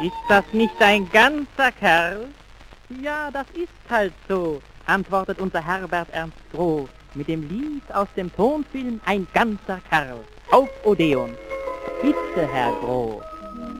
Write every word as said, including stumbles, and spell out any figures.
Ist das nicht ein ganzer Kerl? Ja, das ist halt so, antwortet unser Herbert Ernst Groh mit dem Lied aus dem Tonfilm Ein ganzer Kerl. Auf Odeon. Bitte, Herr Groh.